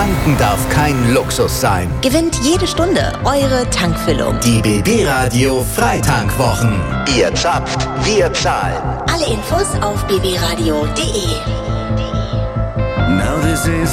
Tanken darf kein Luxus sein. Gewinnt jede Stunde eure Tankfüllung. Die BB Radio Freitankwwochen. Ihr zapft, wir zahlen. Alle Infos auf bbradio.de. Now this is